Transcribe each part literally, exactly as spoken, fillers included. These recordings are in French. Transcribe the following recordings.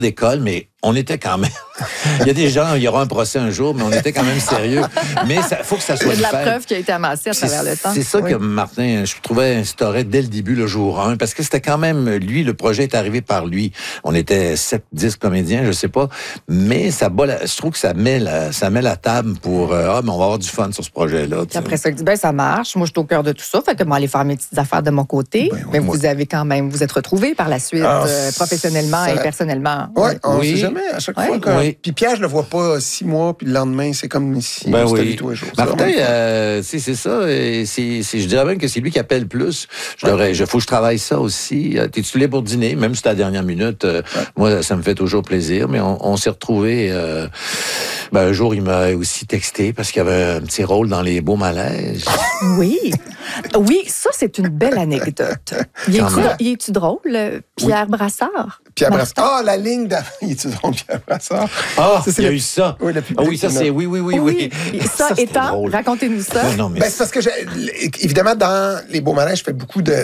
d'école, mais on était quand même... Il y a des gens, il y aura un procès un jour, mais on était quand même sérieux. Mais il faut que ça soit Il y a de la fait. preuve qui a été amassée à travers le temps. C'est ça oui. que Martin, je trouvais, instaurait dès le début, le jour un, parce que c'était quand même, lui, le projet est arrivé par lui. On était sept, dix comédiens, je sais pas, mais ça bat la, je trouve que ça met la, ça met la table pour, euh, ah, mais on va avoir du fun sur ce projet-là. Puis après ça, il dit, ben ça marche, moi je suis au cœur de tout ça, fait que moi aller faire mes petites affaires de mon côté, ben, mais moi. Vous avez quand même, vous êtes retrouvés par la suite, ah, euh, professionnellement ça... et personnellement. Ouais, on oui, sait jamais, à chaque ouais. fois. Quand... Oui. Puis Pierre, je le vois pas six mois, puis le lendemain, c'est comme si ben c'était oui. tous les jours. Martin, euh, c'est ça. Et c'est, c'est, je dirais même que c'est lui qui appelle plus. Je devrais, je faut que je travaille ça aussi. T'es-tu libre pour dîner, même si c'est à la dernière minute. Euh, ouais. Moi, ça me fait toujours plaisir. Mais on, on s'est retrouvés. Euh, ben, un jour, il m'a aussi texté parce qu'il y avait un petit rôle dans Les Beaux Malaises. Oui. Oui, ça, c'est une belle anecdote. Il est-tu, il est-tu drôle, Pierre oui. Brassard? Pierre Brassard. Ah, la ligne d'avant. Il est-tu drôle, Pierre Brassard? Ah, ça, il y a le... eu ça. Oui, ah oui, ça, c'est... Oui, oui, oui, oui. oui. Ça, ça étant, racontez-nous ça. Non, non, mais... ben, c'est parce que, j'ai... évidemment, dans Les Beaux Malaises, je fais beaucoup de...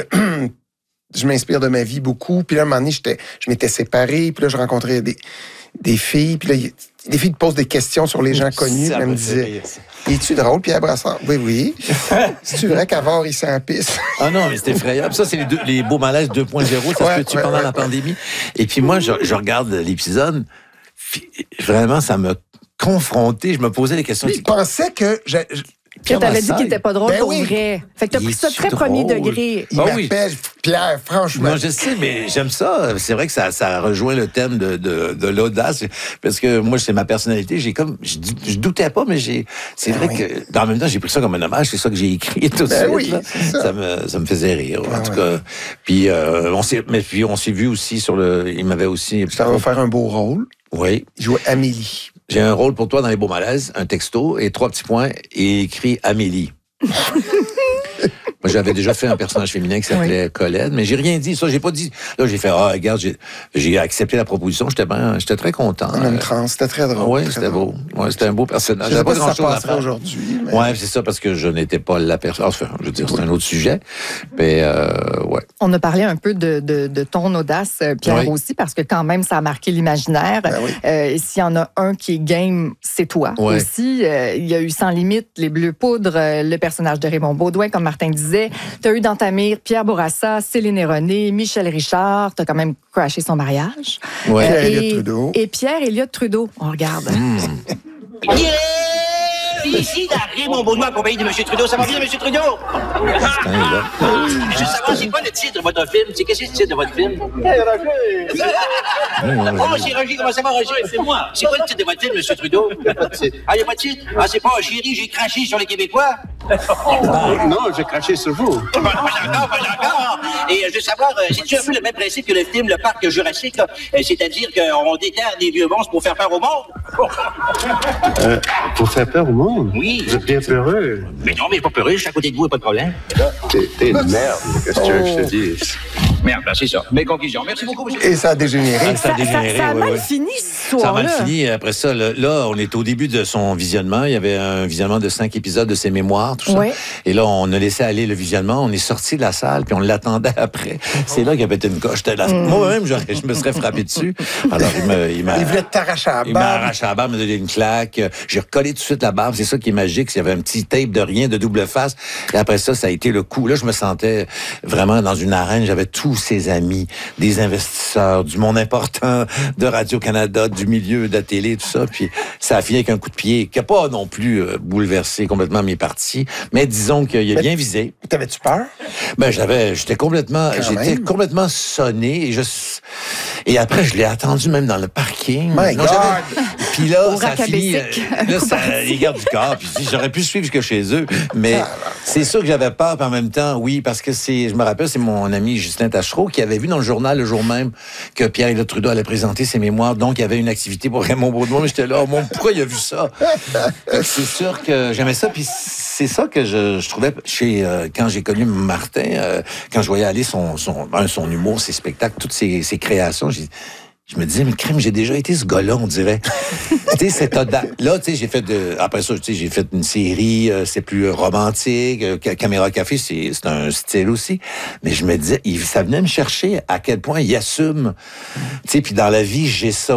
je m'inspire de ma vie beaucoup. Puis là, à un moment donné, j'étais... je m'étais séparé. Puis là, je rencontrais des, des filles. Puis là, il... des filles te posent des questions sur les gens connus. Elle me disait, es-tu drôle, Pierre Brassard? Oui, oui. C'est-tu vrai qu'Avard, il s'en pisse? Ah non, mais c'est effrayable. Ça, c'est les, deux, les Beaux Malaises deux point zéro. Ça ouais, se peut-tu ouais, pendant ouais, la pandémie? Et puis moi, je, je regarde l'épisode. Vraiment, ça m'a confronté. Je me posais des questions. Je pensais que... Je, je... Que t'avais dit qu'il était pas drôle ben pour oui. vrai. Fait que t'as pris ça très drôle. Premier degré. Il ah m'appelle oui. Pierre, franchement. Non, je sais, mais j'aime ça. C'est vrai que ça, ça rejoint le thème de, de, de l'audace. Parce que moi, c'est ma personnalité. J'ai comme, je, je doutais pas, mais j'ai, c'est ben vrai oui. que, dans le même temps, j'ai pris ça comme un hommage. C'est ça que j'ai écrit tout de ben suite. Oui, ça. Ça, me, ça me faisait rire. Ben en tout oui. cas. Puis, euh, on s'est, mais puis, on s'est vu aussi sur le, il m'avait aussi. Ça va faire un beau rôle. Oui. Il jouait Amélie. J'ai un rôle pour toi dans Les Beaux Malaises, un texto et trois petits points et écrit Amélie. Moi, j'avais déjà fait un personnage féminin qui s'appelait oui. Colette, mais j'ai rien dit. Ça, j'ai pas dit. Là, j'ai fait, ah, regarde, j'ai, j'ai accepté la proposition. J'étais ben, j'étais très content. En même trans, c'était très drôle. Oui, c'était drôle. Ouais, c'était un beau personnage. J'avais pas grand chose à faire aujourd'hui. Mais... Ouais, c'est ça, parce que je n'étais pas la personne. Enfin, je veux dire, c'est un autre sujet. Mais, euh, ouais. On a parlé un peu de, de, de ton audace, Pierre, oui. aussi, parce que quand même, ça a marqué l'imaginaire. Ben oui. euh, et s'il y en a un qui est game, c'est toi ouais. aussi. Euh, il y a eu Sans Limite, Les Bleus Poudres, euh, le personnage de Raymond Baudouin, comme Martin disait. Tu as eu dans ta mire Pierre Bourassa, Céline et René, Michel Richard. Tu as quand même crashé son mariage. Ouais. Euh, Pierre et, Elliott Trudeau. Et Pierre Elliott Trudeau. On regarde. Mmh. Yeah! Ici, Raymond Baudouin, accompagné de M. Trudeau. Ça va bien, M. Trudeau? Ah, je veux savoir, c'est quoi le titre de votre film? C'est qu'est-ce que c'est le titre de votre film? Hey, Roger! Oh, c'est Roger, comment ça va, Roger? C'est moi. C'est quoi le titre de votre film, M. Trudeau? Il n'y a pas de titre. Ah, il n'y a pas de titre? Ah, c'est pas Chérie, j'ai craché sur les Québécois? Non, j'ai craché sur vous. Pas encore, pas encore. Et je veux savoir, c'est-tu un peu le même principe que le film Le Parc Jurassique, là? C'est-à-dire qu'on déterre des vieux monstres pour faire peur au monde? Euh, pour faire peur au monde? Oui. Vous êtes bien peureux. Mais non, mais pas peureux, je suis à côté de vous, pas de problème. T'es, t'es une merde, qu'est-ce que tu veux que je te dise? Merde, ben c'est ça. Mes conclusions. Merci beaucoup, monsieur. Et ça a dégénéré. Ah, ça a dégénéré, ça, ça a oui, mal oui. fini, ce soir-là. Ça a mal fini. Après ça, là, là, on est au début de son visionnement. Il y avait un visionnement de cinq épisodes de ses mémoires, tout ça. Oui. Et là, on a laissé aller le visionnement. On est sorti de la salle, puis on l'attendait après. C'est là qu'il y avait une coche. Là. Mm. Moi-même, je me serais frappé dessus. Alors, il, me, il m'a... Il voulait t'arracher à la barbe. Il m'a arraché à la barbe, il m'a donné une claque. J'ai recollé tout de suite la barbe. C'est ça qui est magique. Il y avait un petit tape de rien, de double face. Et après ça, ça a été le coup. Là, je me sentais vraiment dans une arène. J'avais tous ses amis, des investisseurs, du monde important de Radio-Canada, du milieu de la télé, tout ça. Puis ça a fini avec un coup de pied qui n'a pas non plus euh, bouleversé complètement mes parties. Mais disons qu'il a Mais bien visé. T'avais-tu peur? Ben, j'avais, j'étais complètement, Quand j'étais même. complètement sonné. Et, je, et après, je l'ai attendu même dans le parking. My Non, God! j'avais- Puis là, Au ça a fini. euh, Là, ça, les gardes du corps. Puis j'aurais pu suivre jusque chez eux. Mais c'est sûr que j'avais peur. Puis en même temps, oui, parce que c'est, je me rappelle, c'est mon ami Justin Tachereau qui avait vu dans le journal le jour même que Pierre Elliott Trudeau allait présenter ses mémoires. Donc, il y avait une activité pour Raymond Baudouin. Mais j'étais là, oh, mon, pourquoi il a vu ça? C'est sûr que j'aimais ça. Puis c'est ça que je, je trouvais chez, euh, quand j'ai connu Martin, euh, quand je voyais aller son, son, ben, son humour, ses spectacles, toutes ses, ses créations, j'ai dit, Je me disais, mais crème, j'ai déjà été ce gars-là, on dirait. Tu sais, cette audace. Là, tu sais, j'ai fait de, après ça, tu sais, j'ai fait une série, euh, c'est plus romantique, euh, Caméra Café, c'est, c'est un style aussi. Mais je me disais, il, ça venait me chercher à quel point il assume. Tu sais, puis dans la vie, j'ai ça